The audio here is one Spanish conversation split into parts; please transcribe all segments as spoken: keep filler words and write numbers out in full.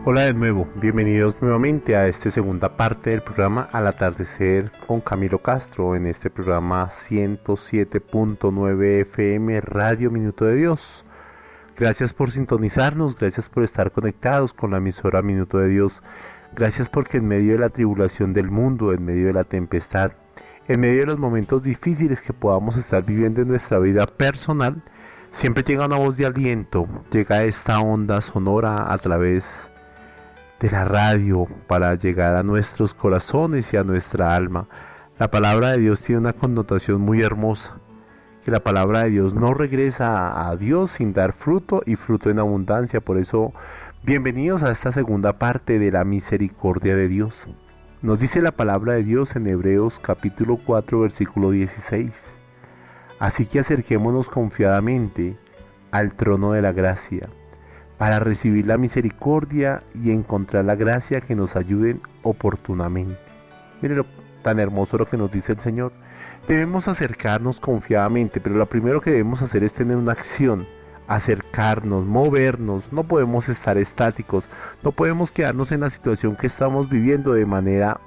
Hola de nuevo, bienvenidos nuevamente a esta segunda parte del programa Al Atardecer con Camilo Castro en este programa ciento siete punto nueve F M Radio Minuto de Dios. Gracias por sintonizarnos, gracias por estar conectados con la emisora Minuto de Dios. Gracias porque en medio de la tribulación del mundo, en medio de la tempestad, en medio de los momentos difíciles que podamos estar viviendo en nuestra vida personal, siempre llega una voz de aliento, llega esta onda sonora a través de la radio para llegar a nuestros corazones y a nuestra alma. La palabra de Dios tiene una connotación muy hermosa, que la palabra de Dios no regresa a Dios sin dar fruto y fruto en abundancia. Por eso, bienvenidos a esta segunda parte de la misericordia de Dios. Nos dice la palabra de Dios en Hebreos capítulo cuatro versículo dieciséis. Así que acerquémonos confiadamente al trono de la gracia, para recibir la misericordia y encontrar la gracia que nos ayude oportunamente. Miren lo tan hermoso lo que nos dice el Señor. Debemos acercarnos confiadamente, pero lo primero que debemos hacer es tener una acción, acercarnos, movernos. No podemos estar estáticos, no podemos quedarnos en la situación que estamos viviendo de manera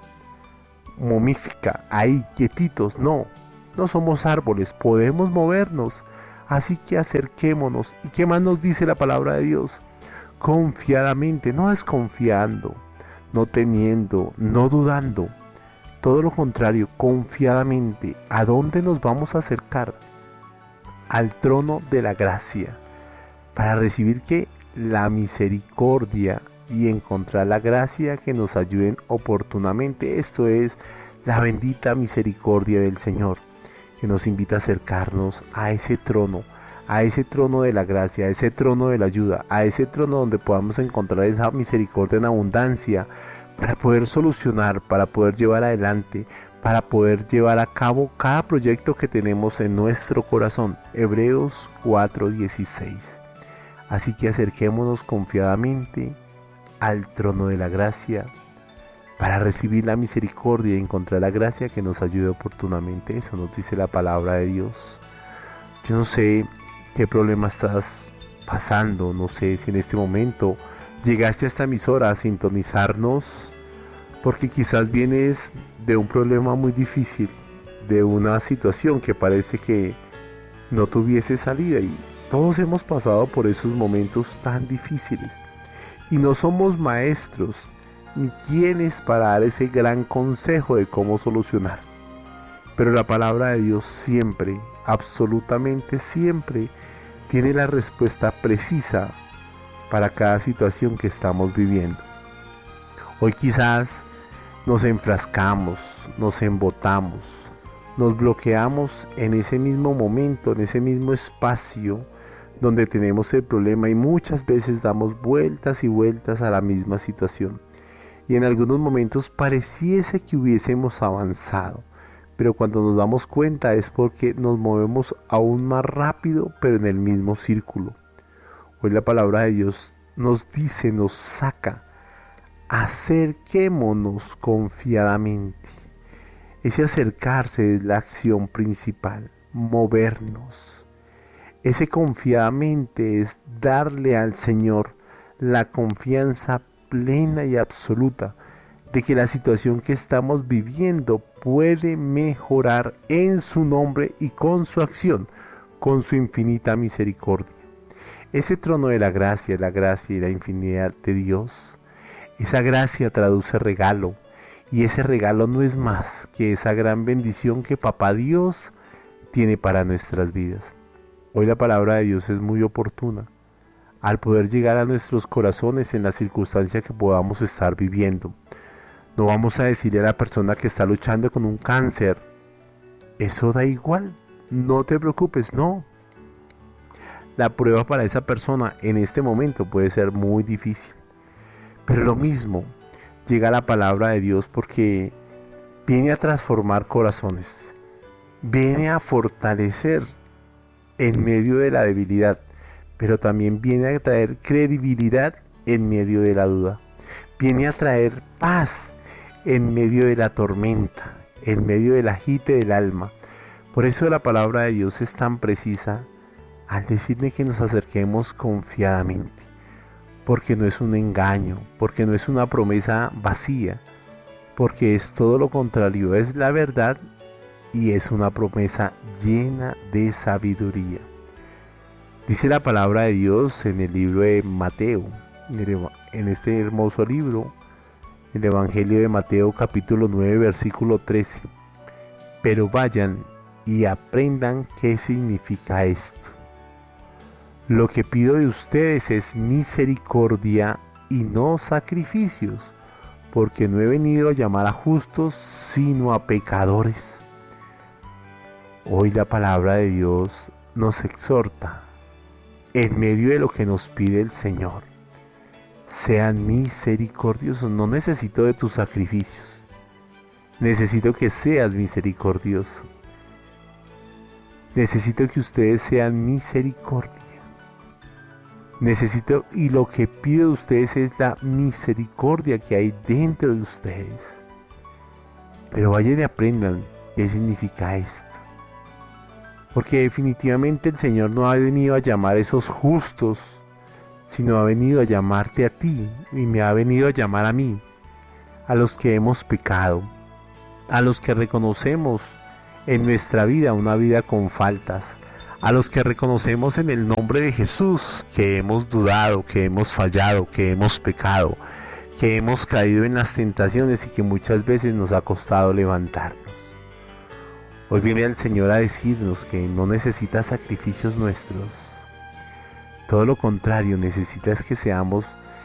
momífica, ahí quietitos. No, no somos árboles, podemos movernos. Así que acerquémonos. ¿Y qué más nos dice la palabra de Dios? Confiadamente, no desconfiando, no temiendo, no dudando. Todo lo contrario, confiadamente. ¿A dónde nos vamos a acercar? Al trono de la gracia. Para recibir ¿qué? La misericordia y encontrar la gracia que nos ayuden oportunamente. Esto es la bendita misericordia del Señor, que nos invita a acercarnos a ese trono, a ese trono de la gracia, a ese trono de la ayuda, a ese trono donde podamos encontrar esa misericordia en abundancia para poder solucionar, para poder llevar adelante, para poder llevar a cabo cada proyecto que tenemos en nuestro corazón. Hebreos cuatro dieciséis. Así que acerquémonos confiadamente al trono de la gracia, para recibir la misericordia y encontrar la gracia que nos ayude oportunamente. Eso nos dice la palabra de Dios. Yo no sé qué problema estás pasando, no sé si en este momento llegaste a esta emisora a sintonizarnos, porque quizás vienes de un problema muy difícil, de una situación que parece que no tuviese salida, y todos hemos pasado por esos momentos tan difíciles, y no somos maestros ni quienes para dar ese gran consejo de cómo solucionar. Pero la palabra de Dios siempre, absolutamente siempre, tiene la respuesta precisa para cada situación que estamos viviendo. Hoy quizás nos enfrascamos, nos embotamos, nos bloqueamos en ese mismo momento, en ese mismo espacio donde tenemos el problema, y muchas veces damos vueltas y vueltas a la misma situación. Y en algunos momentos pareciese que hubiésemos avanzado, pero cuando nos damos cuenta es porque nos movemos aún más rápido, pero en el mismo círculo. Hoy la palabra de Dios nos dice, nos saca, acerquémonos confiadamente. Ese acercarse es la acción principal, movernos. Ese confiadamente es darle al Señor la confianza plena y absoluta de que la situación que estamos viviendo puede mejorar en su nombre y con su acción, con su infinita misericordia. Ese trono de la gracia, la gracia y la infinidad de Dios, esa gracia traduce regalo, y ese regalo no es más que esa gran bendición que Papá Dios tiene para nuestras vidas. Hoy la palabra de Dios es muy oportuna al poder llegar a nuestros corazones en la circunstancia que podamos estar viviendo. No vamos a decirle a la persona que está luchando con un cáncer, eso da igual, no te preocupes, no. La prueba para esa persona en este momento puede ser muy difícil, pero lo mismo llega la palabra de Dios, porque viene a transformar corazones, viene a fortalecer en medio de la debilidad, pero también viene a traer credibilidad en medio de la duda, viene a traer paz en medio de la tormenta, en medio del agite del alma. Por eso la palabra de Dios es tan precisa al decirme que nos acerquemos confiadamente, porque no es un engaño, porque no es una promesa vacía, porque es todo lo contrario, es la verdad y es una promesa llena de sabiduría. Dice la palabra de Dios en el libro de Mateo, en este hermoso libro, el Evangelio de Mateo capítulo nueve versículo trece. Pero vayan y aprendan qué significa esto. Lo que pido de ustedes es misericordia y no sacrificios, porque no he venido a llamar a justos, sino a pecadores. Hoy la palabra de Dios nos exhorta, en medio de lo que nos pide el Señor. Sean misericordiosos, no necesito de tus sacrificios, necesito que seas misericordioso. Necesito que ustedes sean misericordia. Necesito, y lo que pido de ustedes es la misericordia que hay dentro de ustedes. Pero vayan y aprendan qué significa esto. Porque definitivamente el Señor no ha venido a llamar a esos justos, sino ha venido a llamarte a ti y me ha venido a llamar a mí, a los que hemos pecado, a los que reconocemos en nuestra vida una vida con faltas, a los que reconocemos en el nombre de Jesús que hemos dudado, que hemos fallado, que hemos pecado, que hemos caído en las tentaciones y que muchas veces nos ha costado levantarnos. Hoy viene el Señor a decirnos que no necesita sacrificios nuestros. Todo lo contrario, necesita es que seamos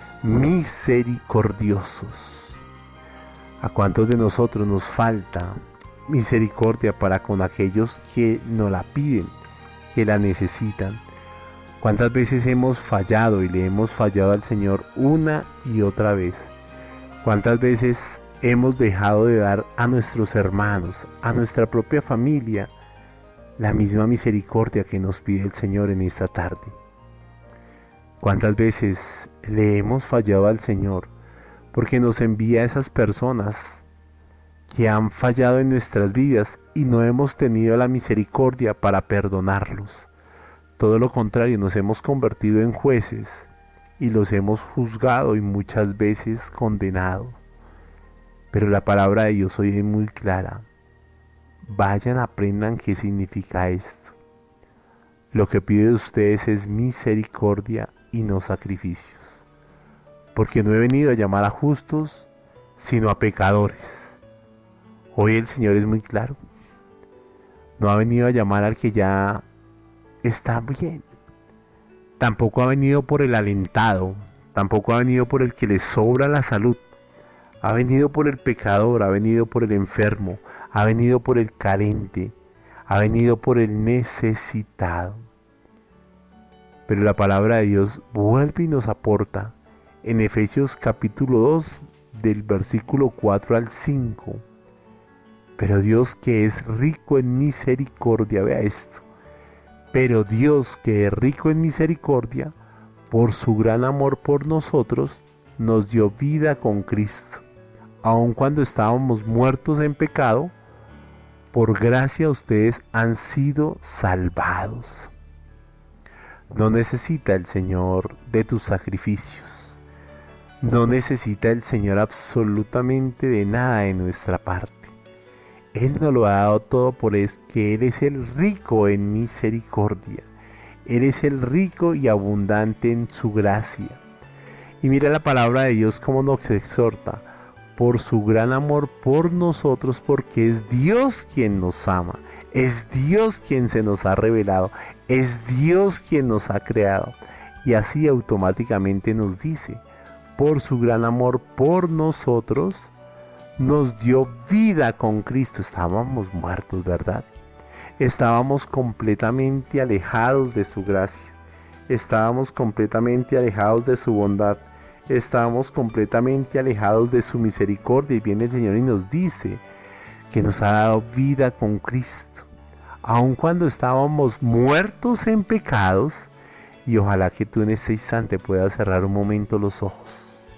misericordiosos. ¿A cuántos de nosotros nos falta misericordia para con aquellos que nos la piden, que la necesitan? ¿Cuántas veces hemos fallado y le hemos fallado al Señor una y otra vez? ¿Cuántas veces hemos dejado de dar a nuestros hermanos, a nuestra propia familia, la misma misericordia que nos pide el Señor en esta tarde? ¿Cuántas veces le hemos fallado al Señor porque nos envía a esas personas que han fallado en nuestras vidas y no hemos tenido la misericordia para perdonarlos? Todo lo contrario, nos hemos convertido en jueces y los hemos juzgado y muchas veces condenado. Pero la palabra de Dios hoy es muy clara. Vayan, aprendan qué significa esto. Lo que pide de ustedes es misericordia y no sacrificios. Porque no he venido a llamar a justos, sino a pecadores. Hoy el Señor es muy claro. No ha venido a llamar al que ya está bien. Tampoco ha venido por el alentado. Tampoco ha venido por el que le sobra la salud. Ha venido por el pecador, ha venido por el enfermo, ha venido por el carente, ha venido por el necesitado. Pero la palabra de Dios vuelve y nos aporta en Efesios capítulo dos, del versículo cuatro al cinco. Pero Dios, que es rico en misericordia, vea esto. Pero Dios, que es rico en misericordia, por su gran amor por nosotros, nos dio vida con Cristo. Aun cuando estábamos muertos en pecado, por gracia ustedes han sido salvados. No necesita el Señor de tus sacrificios. No necesita el Señor absolutamente de nada de nuestra parte. Él nos lo ha dado todo por es que Él es el rico en misericordia. Él es el rico y abundante en su gracia. Y mira la palabra de Dios cómo nos exhorta. Por su gran amor por nosotros, porque es Dios quien nos ama. Es Dios quien se nos ha revelado. Es Dios quien nos ha creado. Y así automáticamente nos dice, por su gran amor por nosotros, nos dio vida con Cristo. Estábamos muertos, ¿verdad? Estábamos completamente alejados de su gracia. Estábamos completamente alejados de su bondad. Estábamos completamente alejados de su misericordia. Y viene el Señor y nos dice que nos ha dado vida con Cristo. Aun cuando estábamos muertos en pecados. Y ojalá que tú en este instante puedas cerrar un momento los ojos.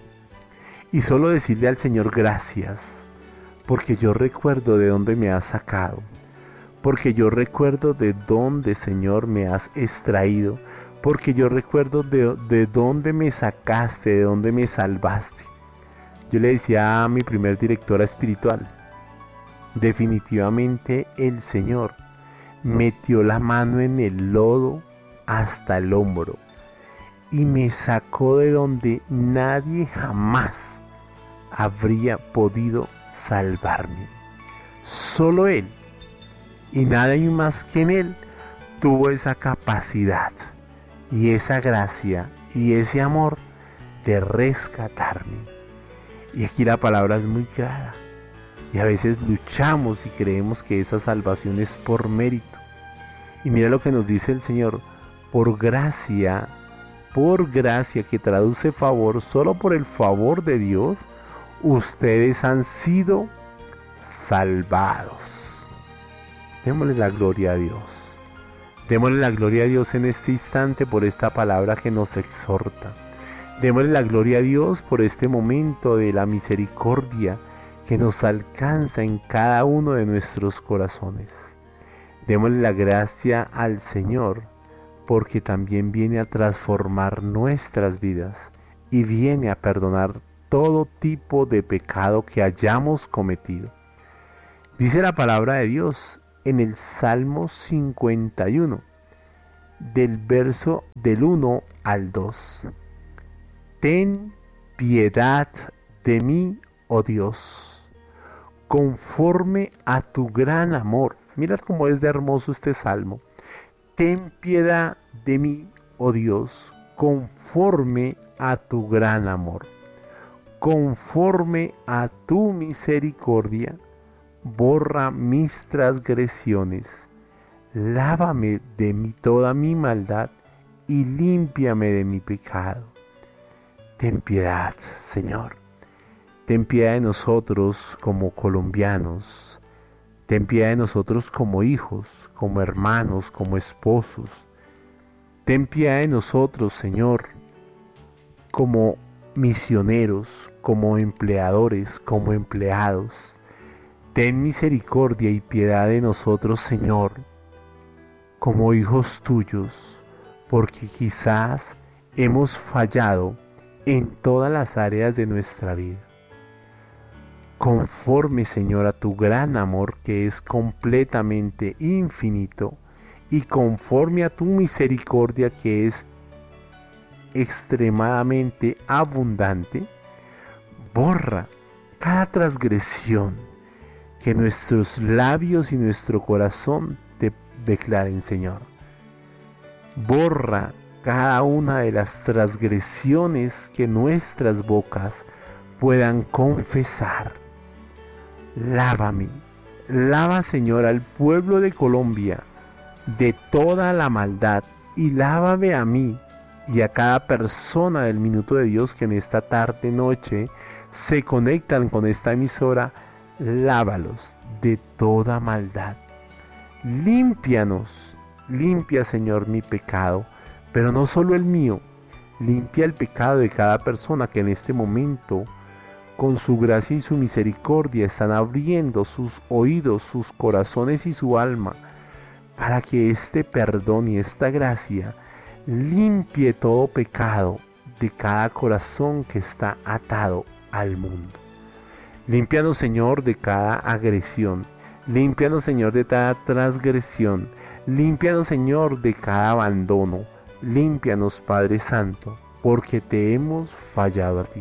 Y solo decirle al Señor gracias. Porque yo recuerdo de dónde me has sacado. Porque yo recuerdo de dónde, Señor, me has extraído. porque yo recuerdo de, de dónde me sacaste, de dónde me salvaste. Yo le decía a mi primer directora espiritual, definitivamente el Señor metió la mano en el lodo hasta el hombro y me sacó de donde nadie jamás habría podido salvarme. Solo Él, y nadie más que en Él, tuvo esa capacidad y esa gracia y ese amor de rescatarme. Y aquí la palabra es muy clara. Y a veces luchamos y creemos que esa salvación es por mérito. Y mira lo que nos dice el Señor: por gracia, por gracia, que traduce favor, solo por el favor de Dios, ustedes han sido salvados. Démosle la gloria a Dios. Démosle la gloria a Dios en este instante por esta palabra que nos exhorta. Démosle la gloria a Dios por este momento de la misericordia que nos alcanza en cada uno de nuestros corazones. Démosle la gracia al Señor, porque también viene a transformar nuestras vidas y viene a perdonar todo tipo de pecado que hayamos cometido. Dice la palabra de Dios en el Salmo cincuenta y uno, del verso del uno al dos. Ten piedad de mí, oh Dios, conforme a tu gran amor. Mirad cómo es de hermoso este salmo. Ten piedad de mí, oh Dios, conforme a tu gran amor. Conforme a tu misericordia, borra mis transgresiones. Lávame de mí toda mi maldad y límpiame de mi pecado. Ten piedad, Señor. Ten piedad de nosotros como colombianos. Ten piedad de nosotros como hijos, como hermanos, como esposos. Ten piedad de nosotros, Señor, como misioneros, como empleadores, como empleados. Ten misericordia y piedad de nosotros, Señor, como hijos tuyos, porque quizás hemos fallado en todas las áreas de nuestra vida. Conforme, Señor, a tu gran amor que es completamente infinito y conforme a tu misericordia que es extremadamente abundante, borra cada transgresión que nuestros labios y nuestro corazón te declaren, Señor. Borra cada una de las transgresiones que nuestras bocas puedan confesar. Lávame, lava, Señor, al pueblo de Colombia de toda la maldad y lávame a mí y a cada persona del Minuto de Dios que en esta tarde, noche, se conectan con esta emisora. Lávalos de toda maldad. Límpianos, limpia, Señor, mi pecado, pero no solo el mío, limpia el pecado de cada persona que en este momento, con su gracia y su misericordia, están abriendo sus oídos, sus corazones y su alma, para que este perdón y esta gracia limpie todo pecado de cada corazón que está atado al mundo. Límpianos, Señor, de cada agresión. Límpianos, Señor, de cada transgresión. Límpianos, Señor, de cada abandono. Límpianos, Padre Santo, porque te hemos fallado a ti.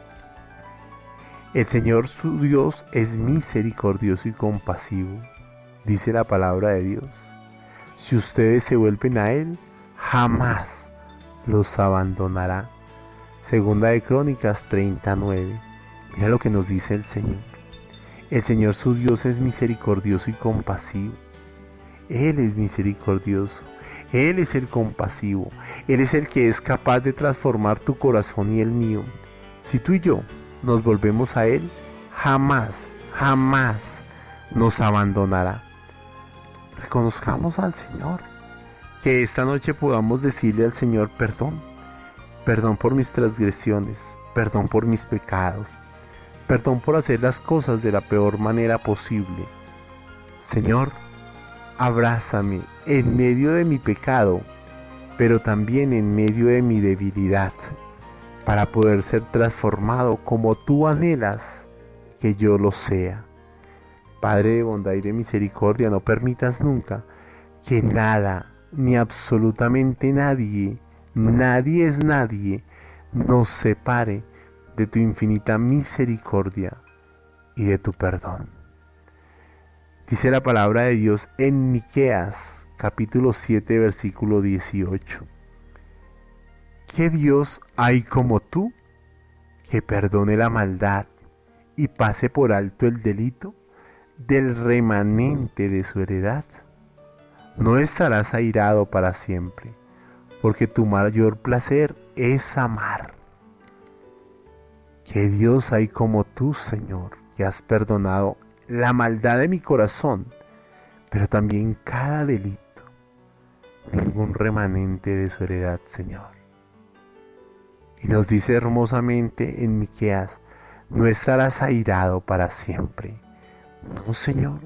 El Señor su Dios es misericordioso y compasivo, dice la palabra de Dios. Si ustedes se vuelven a Él, jamás los abandonará. Segunda de Crónicas treinta y nueve. Mira lo que nos dice el Señor. El Señor su Dios es misericordioso y compasivo. Él es misericordioso. Él es el compasivo. Él es el que es capaz de transformar tu corazón y el mío. Si tú y yo nos volvemos a Él, jamás, jamás nos abandonará. Reconozcamos al Señor. Que esta noche podamos decirle al Señor perdón. Perdón por mis transgresiones. Perdón por mis pecados. Perdón por hacer las cosas de la peor manera posible. Señor, abrázame en medio de mi pecado pero también en medio de mi debilidad, para poder ser transformado como tú anhelas que yo lo sea. Padre de bondad y de misericordia, no permitas nunca que nada, ni absolutamente nadie, nadie es nadie, nos separe de tu infinita misericordia y de tu perdón. Dice la palabra de Dios en Miqueas, capítulo siete, versículo dieciocho. ¿Qué Dios hay como tú, que perdone la maldad y pase por alto el delito del remanente de su heredad? No estarás airado para siempre, porque tu mayor placer es amar. ¿Qué Dios hay como tú, Señor, que has perdonado la maldad de mi corazón, pero también cada delito, ningún remanente de su heredad, Señor? Y nos dice hermosamente en Miqueas, no estarás airado para siempre. No, Señor,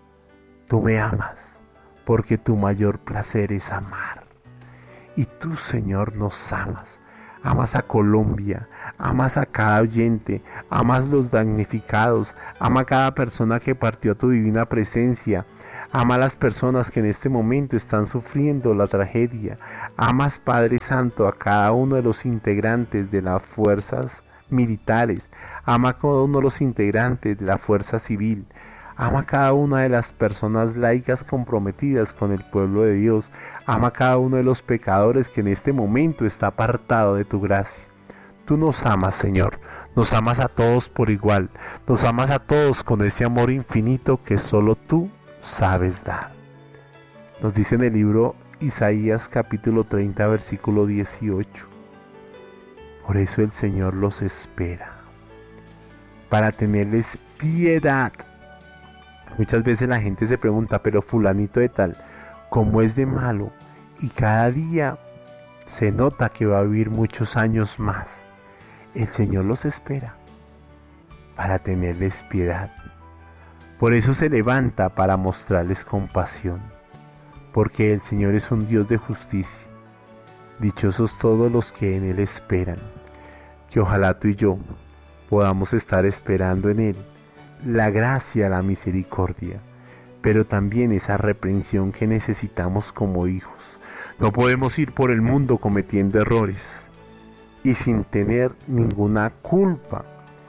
tú me amas, porque tu mayor placer es amar. Y tú, Señor, nos amas. Amas a Colombia, amas a cada oyente, amas los damnificados, ama a cada persona que partió a tu divina presencia, ama a las personas que en este momento están sufriendo la tragedia, amas, Padre Santo, a cada uno de los integrantes de las fuerzas militares, ama a cada uno de los integrantes de la fuerza civil, ama a cada una de las personas laicas comprometidas con el pueblo de Dios. Ama a cada uno de los pecadores que en este momento está apartado de tu gracia. Tú nos amas, Señor. Nos amas a todos por igual. Nos amas a todos con ese amor infinito que solo tú sabes dar. Nos dice en el libro Isaías capítulo treinta, versículo dieciocho. Por eso el Señor los espera, para tenerles piedad. Muchas veces la gente se pregunta, pero fulanito de tal, ¿cómo es de malo? Y cada día se nota que va a vivir muchos años más. El Señor los espera para tenerles piedad. Por eso se levanta para mostrarles compasión, porque el Señor es un Dios de justicia. Dichosos todos los que en Él esperan. Que ojalá tú y yo podamos estar esperando en Él la gracia, la misericordia, pero también esa reprensión que necesitamos como hijos. No podemos ir por el mundo cometiendo errores y sin tener ninguna culpa.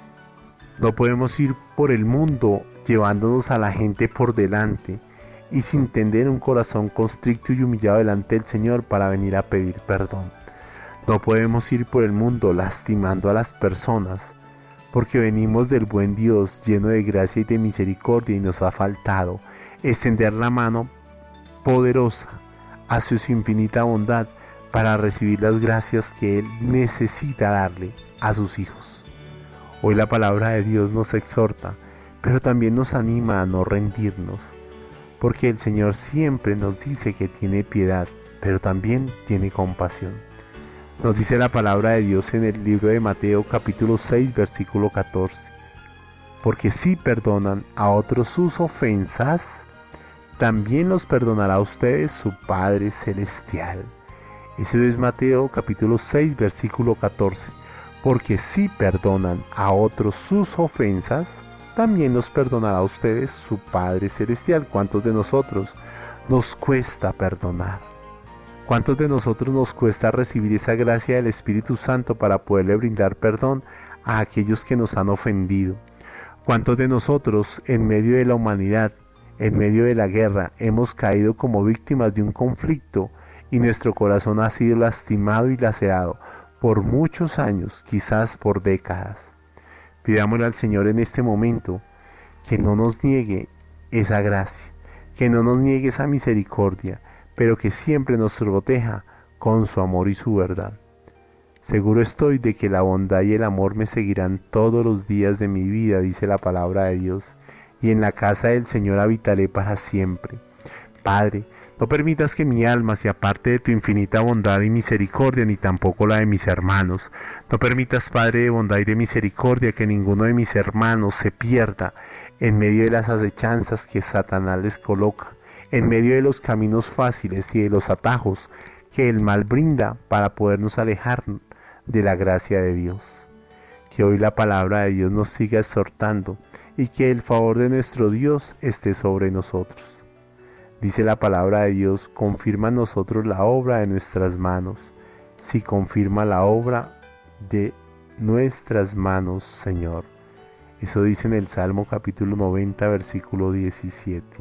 No podemos ir por el mundo llevándonos a la gente por delante y sin tener un corazón constricto y humillado delante del Señor para venir a pedir perdón. No podemos ir por el mundo lastimando a las personas, porque venimos del buen Dios lleno de gracia y de misericordia y nos ha faltado extender la mano poderosa hacia su infinita bondad para recibir las gracias que Él necesita darle a sus hijos. Hoy la palabra de Dios nos exhorta, pero también nos anima a no rendirnos, porque el Señor siempre nos dice que tiene piedad, pero también tiene compasión. Nos dice la palabra de Dios en el libro de Mateo capítulo seis, versículo catorce. Porque si perdonan a otros sus ofensas, también los perdonará a ustedes su Padre Celestial. Ese es Mateo capítulo seis, versículo catorce. Porque si perdonan a otros sus ofensas, también los perdonará a ustedes su Padre Celestial. ¿Cuántos de nosotros nos cuesta perdonar? ¿Cuántos de nosotros nos cuesta recibir esa gracia del Espíritu Santo para poderle brindar perdón a aquellos que nos han ofendido? ¿Cuántos de nosotros en medio de la humanidad, en medio de la guerra, hemos caído como víctimas de un conflicto y nuestro corazón ha sido lastimado y lacerado por muchos años, quizás por décadas? Pidámosle al Señor en este momento que no nos niegue esa gracia, que no nos niegue esa misericordia, pero que siempre nos proteja con su amor y su verdad. Seguro estoy de que la bondad y el amor me seguirán todos los días de mi vida, dice la palabra de Dios, y en la casa del Señor habitaré para siempre. Padre, no permitas que mi alma se aparte de tu infinita bondad y misericordia, ni tampoco la de mis hermanos. No permitas, Padre de bondad y de misericordia, que ninguno de mis hermanos se pierda en medio de las acechanzas que Satanás les coloca, en medio de los caminos fáciles y de los atajos que el mal brinda para podernos alejar de la gracia de Dios. Que hoy la palabra de Dios nos siga exhortando y que el favor de nuestro Dios esté sobre nosotros. Dice la palabra de Dios, confirma en nosotros la obra de nuestras manos. Sí, confirma la obra de nuestras manos, Señor. Eso dice en el Salmo capítulo noventa, versículo diecisiete.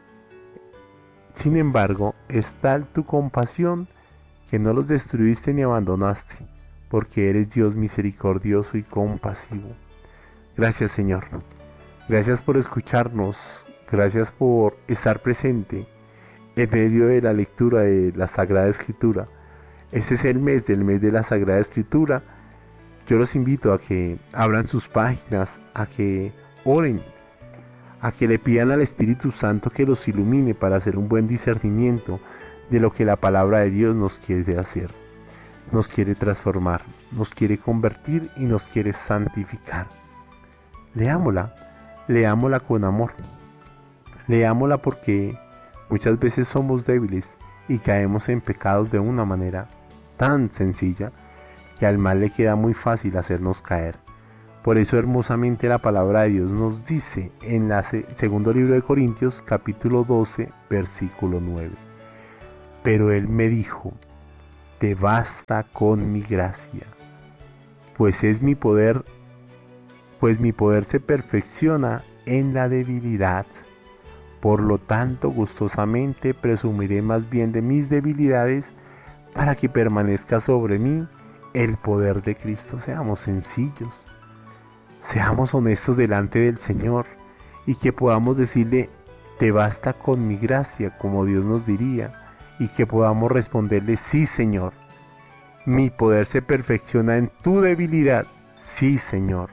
Sin embargo, es tal tu compasión que no los destruiste ni abandonaste, porque eres Dios misericordioso y compasivo. Gracias, Señor. Gracias por escucharnos. Gracias por estar presente en medio de la lectura de la Sagrada Escritura. Este es el mes del mes de la Sagrada Escritura. Yo los invito a que abran sus páginas, a que oren, a que le pidan al Espíritu Santo que los ilumine para hacer un buen discernimiento de lo que la palabra de Dios nos quiere hacer. Nos quiere transformar, nos quiere convertir y nos quiere santificar. Leámosla, leámosla con amor. Leámosla porque muchas veces somos débiles y caemos en pecados de una manera tan sencilla que al mal le queda muy fácil hacernos caer. Por eso hermosamente la palabra de Dios nos dice en el segundo libro de Corintios capítulo doce versículo nueve. Pero Él me dijo, te basta con mi gracia, pues es mi poder, pues mi poder se perfecciona en la debilidad. Por lo tanto, gustosamente presumiré más bien de mis debilidades para que permanezca sobre mí el poder de Cristo. Seamos sencillos, seamos honestos delante del Señor y que podamos decirle, te basta con mi gracia, como Dios nos diría, y que podamos responderle, sí, Señor, mi poder se perfecciona en tu debilidad. Sí, Señor.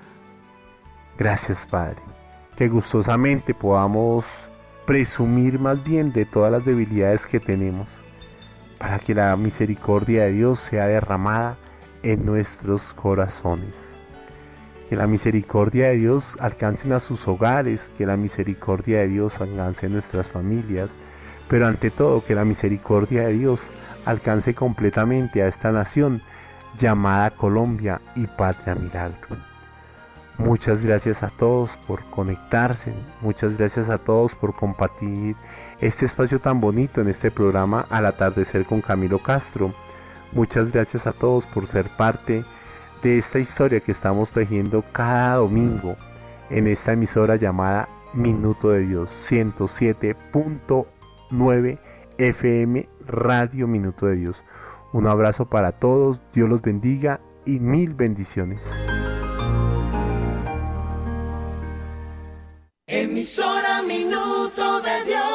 Gracias, Padre. Que gustosamente podamos presumir más bien de todas las debilidades que tenemos, para que la misericordia de Dios sea derramada en nuestros corazones. Que la misericordia de Dios alcance a sus hogares, que la misericordia de Dios alcance a nuestras familias, pero ante todo que la misericordia de Dios alcance completamente a esta nación llamada Colombia y Patria Milagro. Muchas gracias a todos por conectarse, muchas gracias a todos por compartir este espacio tan bonito en este programa Al Atardecer con Camilo Castro. Muchas gracias a todos por ser parte de esta historia que estamos tejiendo cada domingo en esta emisora llamada Minuto de Dios, ciento siete punto nueve F M Radio Minuto de Dios. Un abrazo para todos, Dios los bendiga y mil bendiciones. Emisora Minuto de Dios.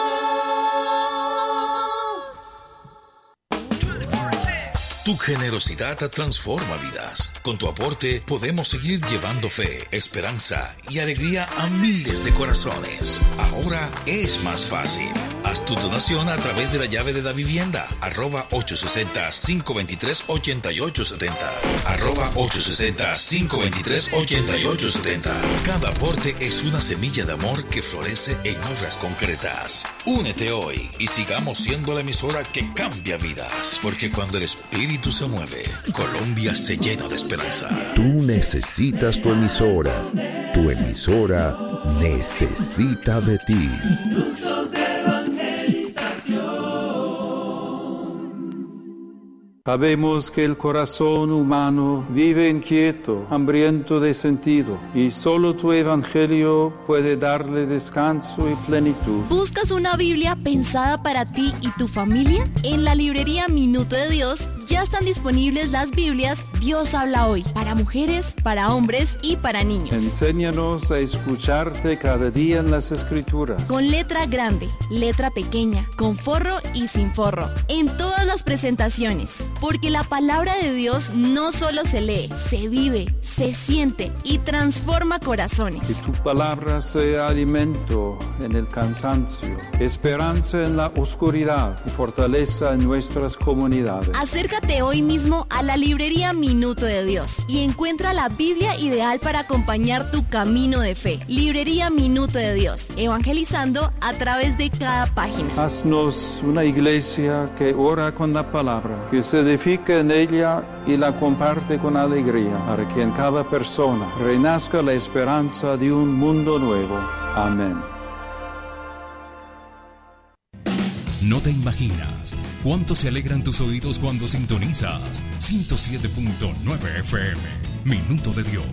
Tu generosidad transforma vidas. Con tu aporte podemos seguir llevando fe, esperanza y alegría a miles de corazones. Ahora es más fácil. Haz tu donación a través de la llave de la vivienda, arroba ocho seis cero, cinco dos tres, ocho ocho siete cero, arroba ocho seis cero, cinco dos tres, ocho ocho siete cero. Cada aporte es una semilla de amor que florece en obras concretas. Únete hoy y sigamos siendo la emisora que cambia vidas, porque cuando el Espíritu se mueve, Colombia se llena de esperanza. Tú necesitas tu emisora. Tu emisora necesita de ti. Sabemos que el corazón humano vive inquieto, hambriento de sentido, y solo tu evangelio puede darle descanso y plenitud. ¿Buscas una Biblia pensada para ti y tu familia? En la librería Minuto de Dios ya están disponibles las Biblias Dios habla hoy, para mujeres, para hombres y para niños. Enséñanos a escucharte cada día en las Escrituras. Con letra grande, letra pequeña, con forro y sin forro, en todas las presentaciones. porque la palabra de Dios no solo se lee, se vive, se siente y transforma corazones. Que tu palabra sea alimento en el cansancio, esperanza en la oscuridad y fortaleza en nuestras comunidades. Acércate hoy mismo a la librería Minuto de Dios y encuentra la Biblia ideal para acompañar tu camino de fe. Librería Minuto de Dios, evangelizando a través de cada página. Haznos una iglesia que ora con la palabra, que se edifica en ella y la comparte con alegría, para que en cada persona renazca la esperanza de un mundo nuevo. Amén. No te imaginas cuánto se alegran tus oídos cuando sintonizas ciento siete punto nueve F M, Minuto de Dios.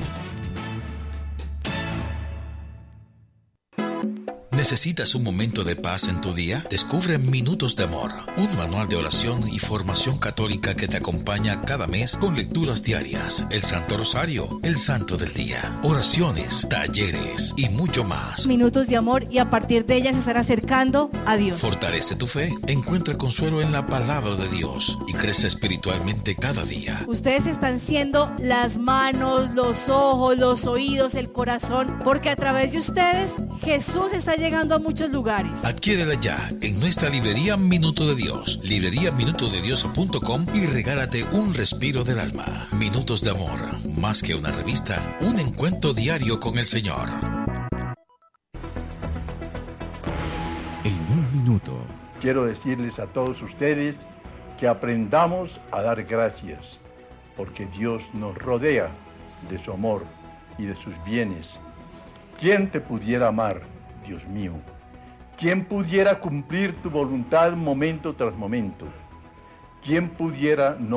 ¿Necesitas un momento de paz en tu día? Descubre Minutos de Amor, un manual de oración y formación católica que te acompaña cada mes con lecturas diarias, el Santo Rosario, el Santo del Día, oraciones, talleres y mucho más. Minutos de amor, y a partir de ellas se estará acercando a Dios. Fortalece tu fe, encuentra consuelo en la palabra de Dios y crece espiritualmente cada día. Ustedes están siendo las manos, los ojos, los oídos, el corazón, porque a través de ustedes Jesús está llegando llegando a muchos lugares. Adquiérela ya en nuestra librería Minuto de Dios, librería minuto de dios punto com, y regálate un respiro del alma. Minutos de Amor, más que una revista, un encuentro diario con el Señor. En un minuto. Quiero decirles a todos ustedes que aprendamos a dar gracias, porque Dios nos rodea de su amor y de sus bienes. ¿Quién te pudiera amar, Dios mío? ¿Quién pudiera cumplir tu voluntad momento tras momento? ¿Quién pudiera no